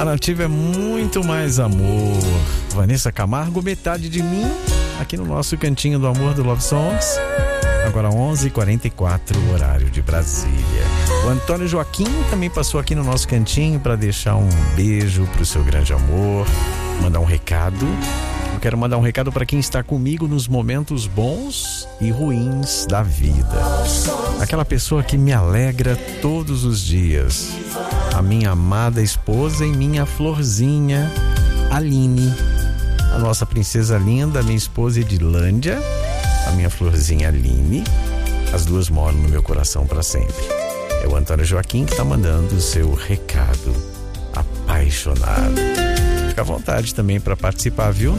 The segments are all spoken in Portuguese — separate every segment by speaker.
Speaker 1: A Nativa é muito mais amor. Vanessa Camargo, Metade de Mim, aqui no nosso Cantinho do Amor do Love Songs. Agora 11h44, horário de Brasília. O Antônio Joaquim também passou aqui no nosso cantinho para deixar um beijo pro seu grande amor, mandar um recado. Eu quero mandar um recado para quem está comigo nos momentos bons e ruins da vida. Aquela pessoa que me alegra todos os dias. A minha amada esposa e minha florzinha, Aline. A nossa princesa linda, minha esposa Edilândia. A minha florzinha Aline. As duas moram no meu coração para sempre. É o Antônio Joaquim que está mandando o seu recado apaixonado. Fica à vontade também para participar, viu?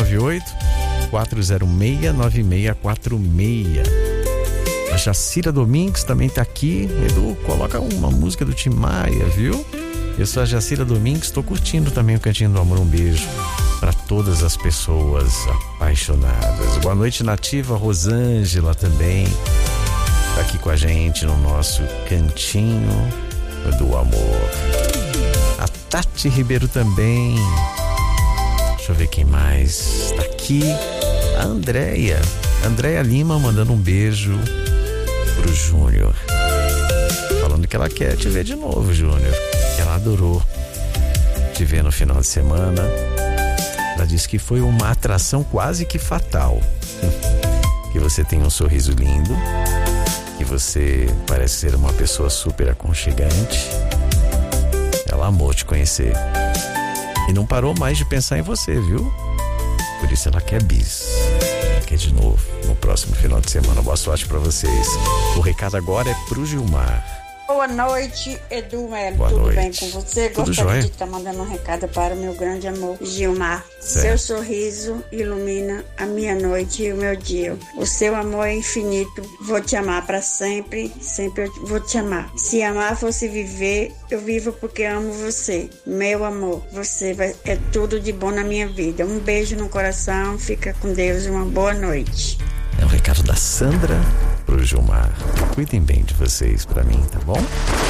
Speaker 1: 9198-406-9646. A Jacira Domingues também está aqui. Edu, coloca uma música do Tim Maia, viu? Eu sou a Jacira Domingues, estou curtindo também o Cantinho do Amor. Um beijo para todas as pessoas apaixonadas. Boa noite, Nativa. Rosângela também está aqui com a gente no nosso Cantinho do Amor. A Tati Ribeiro também. Deixa eu ver quem mais está aqui. A Andréia Lima mandando um beijo pro Júnior, falando que ela quer te ver de novo, Júnior. Ela adorou te ver no final de semana. Ela disse que foi uma atração quase que fatal. Que você tem um sorriso lindo, que você parece ser uma pessoa super aconchegante. Ela amou te conhecer e não parou mais de pensar em você, viu? Por isso ela quer bis. Ela quer de novo no próximo final de semana. Boa sorte pra vocês. O recado agora é pro Gilmar.
Speaker 2: Boa noite, Edu Melo.
Speaker 1: Boa
Speaker 2: Tudo
Speaker 1: noite.
Speaker 2: bem com você?
Speaker 1: Tudo
Speaker 2: Gostaria
Speaker 1: jóia.
Speaker 2: de estar mandando um recado para o meu grande amor, Gilmar.
Speaker 1: Certo.
Speaker 2: Seu sorriso ilumina a minha noite e o meu dia. O seu amor é infinito. Vou te amar para sempre. Sempre eu vou te amar. Se amar fosse viver, eu vivo porque amo você. Meu amor, você é tudo de bom na minha vida. Um beijo no coração. Fica com Deus e uma boa noite.
Speaker 1: É um recado da Sandra pro Gilmar. Cuidem bem de vocês pra mim, tá bom?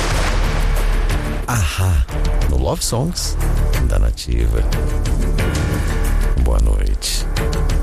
Speaker 1: Ahá, no Love Songs da Nativa. Boa noite.